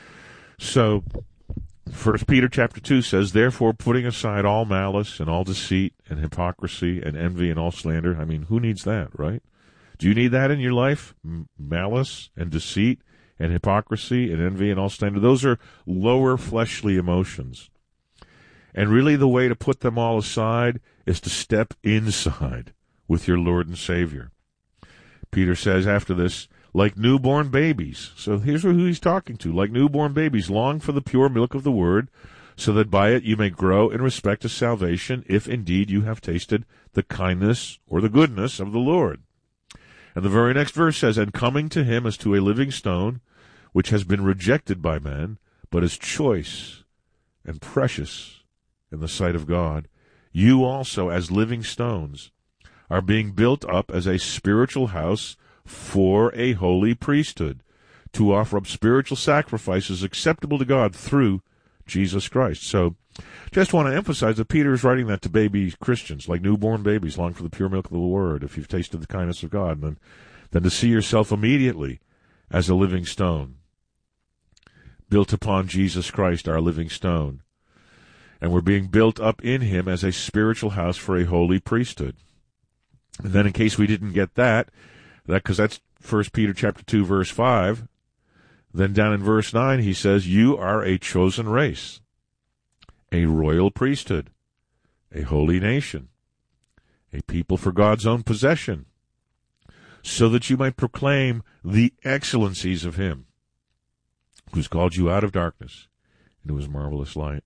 So First Peter chapter two says, therefore, putting aside all malice and all deceit and hypocrisy and envy and all slander. I mean, who needs that, right? Do you need that in your life? M- malice and deceit and hypocrisy and envy and all slander. Those are lower fleshly emotions. And really the way to put them all aside is to step inside with your Lord and Savior. Peter says after this, like newborn babies. So here's who he's talking to. Like newborn babies, long for the pure milk of the word, so that by it you may grow in respect to salvation, if indeed you have tasted the kindness or the goodness of the Lord. And the very next verse says, and coming to him as to a living stone, which has been rejected by men, but is choice and precious in the sight of God, you also, as living stones, are being built up as a spiritual house for a holy priesthood, to offer up spiritual sacrifices acceptable to God through Jesus Christ. So, just want to emphasize that Peter is writing that to baby Christians, like newborn babies, long for the pure milk of the word, if you've tasted the kindness of God, and then, then to see yourself immediately as a living stone, built upon Jesus Christ, our living stone. And we're being built up in him as a spiritual house for a holy priesthood. And then in case we didn't get that, that because that's First Peter chapter two, verse five, then down in verse nine he says, you are a chosen race, a royal priesthood, a holy nation, a people for God's own possession, so that you might proclaim the excellencies of him who's called you out of darkness into his marvelous light.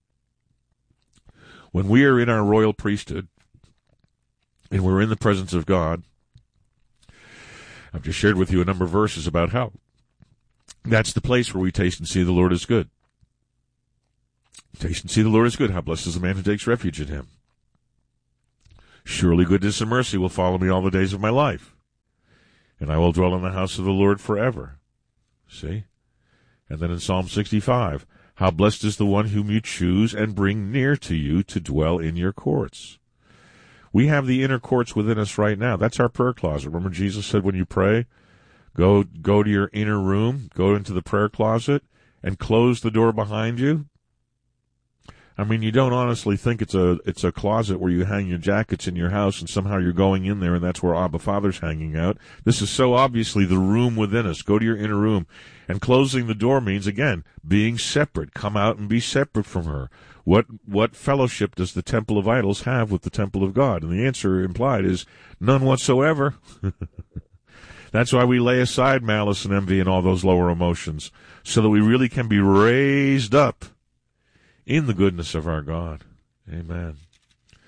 When we are in our royal priesthood and we're in the presence of God, I've just shared with you a number of verses about how that's the place where we taste and see the Lord is good. Taste and see the Lord is good. How blessed is the man who takes refuge in him. Surely goodness and mercy will follow me all the days of my life, and I will dwell in the house of the Lord forever. See? And then in Psalm sixty-five, how blessed is the one whom you choose and bring near to you to dwell in your courts. We have the inner courts within us right now. That's our prayer closet. Remember Jesus said when you pray, go go to your inner room, go into the prayer closet, and close the door behind you? I mean, you don't honestly think it's a it's a closet where you hang your jackets in your house and somehow you're going in there and that's where Abba Father's hanging out. This is so obviously the room within us. Go to your inner room. And closing the door means, again, being separate. Come out and be separate from her. What what fellowship does the temple of idols have with the temple of God? And the answer implied is none whatsoever. That's why we lay aside malice and envy and all those lower emotions, so that we really can be raised up in the goodness of our God. Amen.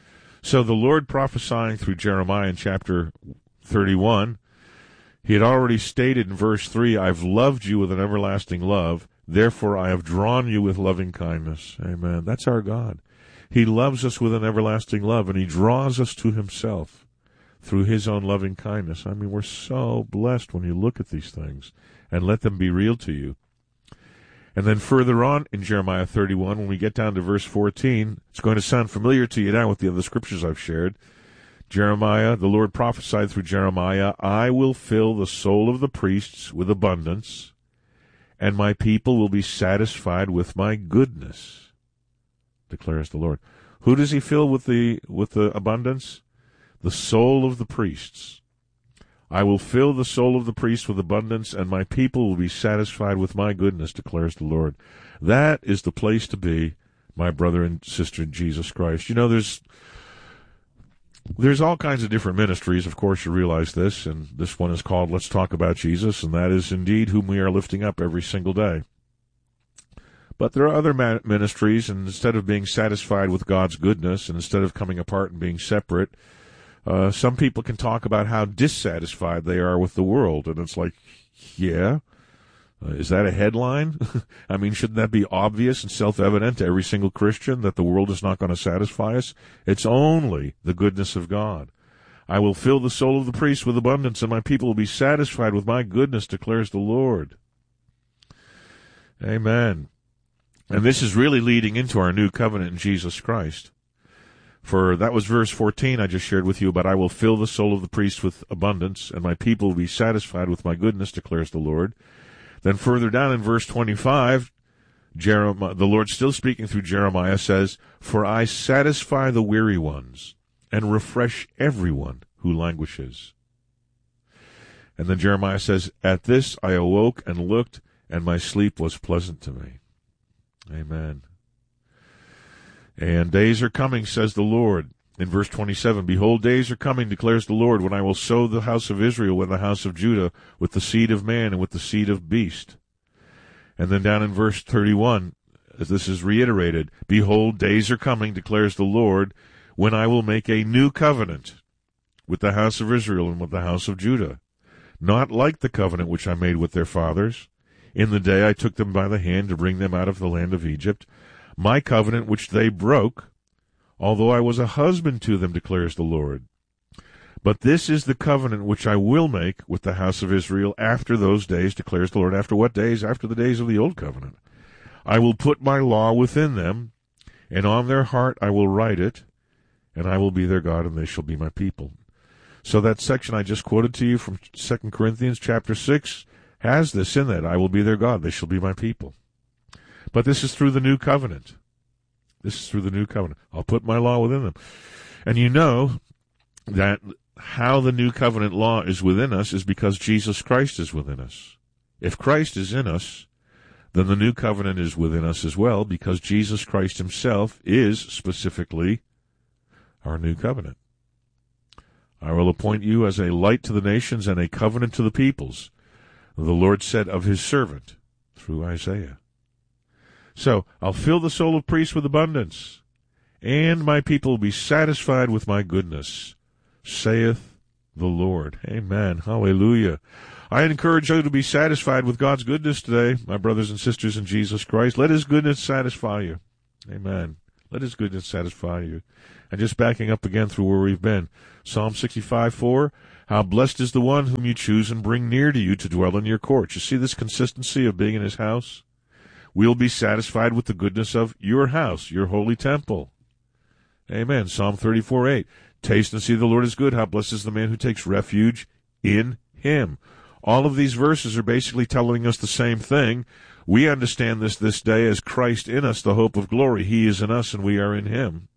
So the Lord prophesying through Jeremiah in chapter thirty-one, he had already stated in verse three, I've loved you with an everlasting love, therefore I have drawn you with loving kindness. Amen. That's our God. He loves us with an everlasting love, and he draws us to himself through his own loving kindness. I mean, we're so blessed when you look at these things and let them be real to you. And then further on in Jeremiah thirty-one, when we get down to verse fourteen, it's going to sound familiar to you now with the other scriptures I've shared. Jeremiah, the Lord prophesied through Jeremiah, I will fill the soul of the priests with abundance, and my people will be satisfied with my goodness, declares the Lord. Who does he fill with the with the abundance? The soul of the priests. I will fill the soul of the priests with abundance, and my people will be satisfied with my goodness, declares the Lord. That is the place to be, my brother and sister in Jesus Christ. You know, there's there's all kinds of different ministries. Of course, you realize this, and this one is called Let's Talk About Jesus, and that is indeed whom we are lifting up every single day. But there are other ministries, and instead of being satisfied with God's goodness, and instead of coming apart and being separate, Uh, some people can talk about how dissatisfied they are with the world, and it's like, yeah, uh, is that a headline? I mean, shouldn't that be obvious and self-evident to every single Christian that the world is not going to satisfy us? It's only the goodness of God. I will fill the soul of the priest with abundance, and my people will be satisfied with my goodness, declares the Lord. Amen. And this is really leading into our new covenant in Jesus Christ. For that was verse fourteen I just shared with you about I will fill the soul of the priest with abundance, and my people will be satisfied with my goodness, declares the Lord. Then further down in verse twenty-five, Jeremiah, the Lord still speaking through Jeremiah says, For I satisfy the weary ones and refresh everyone who languishes. And then Jeremiah says, At this I awoke and looked, and my sleep was pleasant to me. Amen. And days are coming, says the Lord. In verse twenty-seven, Behold, days are coming, declares the Lord, when I will sow the house of Israel with the house of Judah, with the seed of man and with the seed of beast. And then down in verse thirty-one, as this is reiterated, Behold, days are coming, declares the Lord, when I will make a new covenant with the house of Israel and with the house of Judah, not like the covenant which I made with their fathers, in the day I took them by the hand to bring them out of the land of Egypt, my covenant which they broke, although I was a husband to them, declares the Lord. But this is the covenant which I will make with the house of Israel after those days, declares the Lord. After what days? After the days of the old covenant. I will put my law within them, and on their heart I will write it, and I will be their God, and they shall be my people. So that section I just quoted to you from Second Corinthians chapter six has this in it. I will be their God, they shall be my people. But this is through the new covenant. This is through the new covenant. I'll put my law within them. And you know that how the new covenant law is within us is because Jesus Christ is within us. If Christ is in us, then the new covenant is within us as well, because Jesus Christ himself is specifically our new covenant. I will appoint you as a light to the nations and a covenant to the peoples, the Lord said of his servant through Isaiah. So, I'll fill the soul of priests with abundance, and my people will be satisfied with my goodness, saith the Lord. Amen. Hallelujah. I encourage you to be satisfied with God's goodness today, my brothers and sisters in Jesus Christ. Let his goodness satisfy you. Amen. Let his goodness satisfy you. And just backing up again through where we've been. Psalm sixty-five four, how blessed is the one whom you choose and bring near to you to dwell in your courts. You see this consistency of being in his house? We'll be satisfied with the goodness of your house, your holy temple. Amen. Psalm thirty-four eight. Taste and see the Lord is good. How blessed is the man who takes refuge in him. All of these verses are basically telling us the same thing. We understand this this day as Christ in us, the hope of glory. He is in us and we are in him.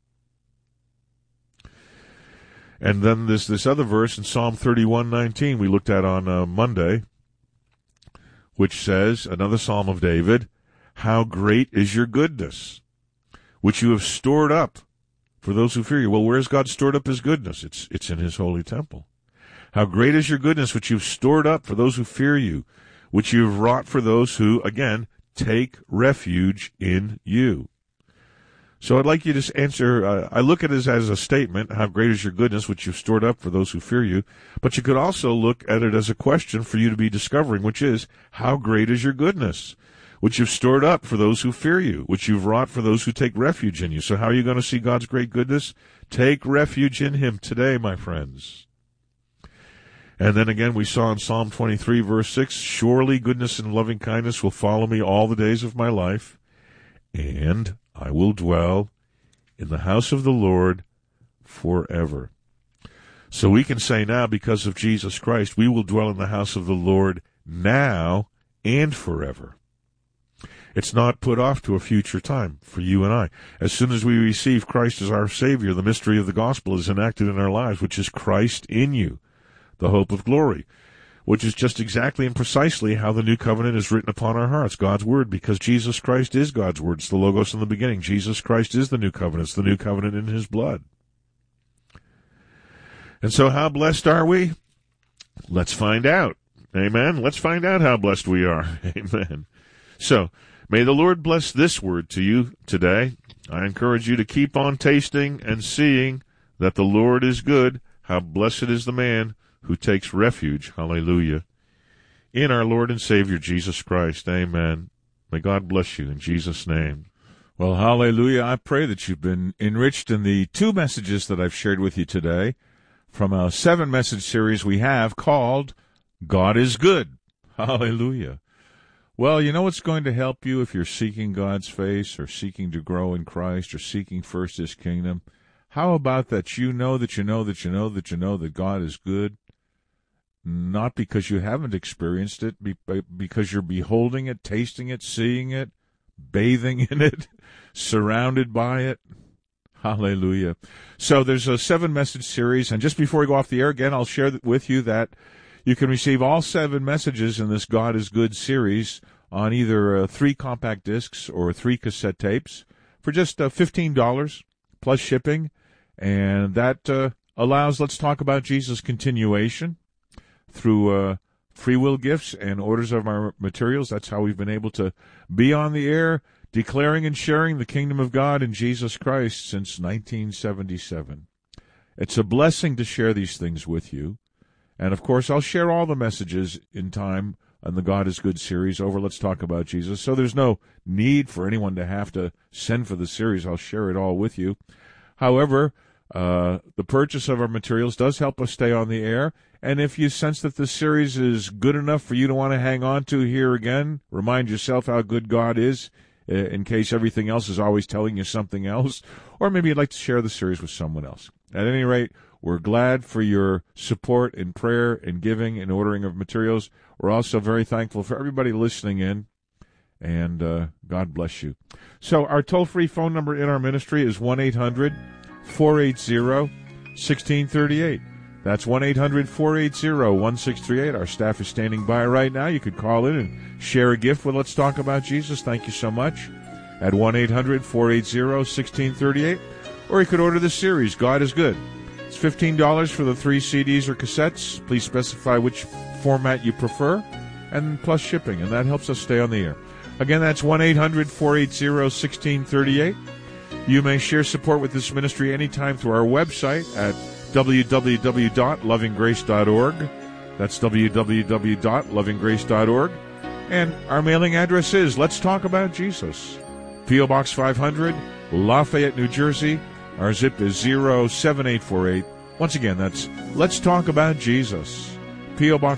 And then there's this other verse in Psalm thirty-one nineteen we looked at on uh, Monday, which says, another Psalm of David, how great is your goodness, which you have stored up for those who fear you. Well, where has God stored up his goodness? It's it's in his holy temple. How great is your goodness, which you've stored up for those who fear you, which you've wrought for those who, again, take refuge in you. So I'd like you to answer, uh, I look at it as a statement, how great is your goodness, which you've stored up for those who fear you. But you could also look at it as a question for you to be discovering, which is, how great is your goodness, which you've stored up for those who fear you, which you've wrought for those who take refuge in you. So how are you going to see God's great goodness? Take refuge in him today, my friends. And then again, we saw in Psalm twenty-three, verse six, surely goodness and loving kindness will follow me all the days of my life, and I will dwell in the house of the Lord forever. So we can say now, because of Jesus Christ, we will dwell in the house of the Lord now and forever. It's not put off to a future time for you and I. As soon as we receive Christ as our Savior, the mystery of the gospel is enacted in our lives, which is Christ in you, the hope of glory, which is just exactly and precisely how the new covenant is written upon our hearts, God's word, because Jesus Christ is God's word. It's the Logos in the beginning. Jesus Christ is the new covenant. It's the new covenant in his blood. And so how blessed are we? Let's find out. Amen. Let's find out how blessed we are. Amen. So, may the Lord bless this word to you today. I encourage you to keep on tasting and seeing that the Lord is good. How blessed is the man who takes refuge, hallelujah, in our Lord and Savior Jesus Christ. Amen. May God bless you in Jesus' name. Well, hallelujah. I pray that you've been enriched in the two messages that I've shared with you today from a seven-message series we have called God is Good. Hallelujah. Well, you know what's going to help you if you're seeking God's face or seeking to grow in Christ or seeking first his kingdom? How about that you know that you know that you know that you know that God is good? Not because you haven't experienced it, because you're beholding it, tasting it, seeing it, bathing in it, surrounded by it. Hallelujah. So there's a seven-message series, and just before we go off the air again, I'll share with you that you can receive all seven messages in this God is Good series on either uh, three compact discs or three cassette tapes for just uh, fifteen dollars plus shipping, and that uh, allows Let's Talk About Jesus continuation through uh, free will gifts and orders of our materials. That's how we've been able to be on the air, declaring and sharing the kingdom of God in Jesus Christ since nineteen seventy-seven. It's a blessing to share these things with you. And, of course, I'll share all the messages in time on the God is Good series over Let's Talk About Jesus. So there's no need for anyone to have to send for the series. I'll share it all with you. However, uh, the purchase of our materials does help us stay on the air. And if you sense that the series is good enough for you to want to hang on to here again, remind yourself how good God is, uh, in case everything else is always telling you something else. Or maybe you'd like to share the series with someone else. At any rate, we're glad for your support in prayer and giving and ordering of materials. We're also very thankful for everybody listening in, and uh, God bless you. So our toll-free phone number in our ministry is one eight hundred four eight zero one six three eight. That's one eight hundred four eight zero one six three eight. Our staff is standing by right now. You could call in and share a gift with Let's Talk About Jesus. Thank you so much. At one eight hundred four eight zero one six three eight. Or you could order the series, God is Good. It's fifteen dollars for the three C Ds or cassettes. Please specify which format you prefer, and plus shipping, and that helps us stay on the air. Again, that's one eight hundred four eight zero one six three eight. You may share support with this ministry anytime through our website at w w w dot loving grace dot org. That's w w w dot loving grace dot org. And our mailing address is Let's Talk About Jesus. P O Box five hundred, Lafayette, New Jersey. Our zip is zero seven eight four eight. Once again, that's Let's Talk About Jesus. P O Box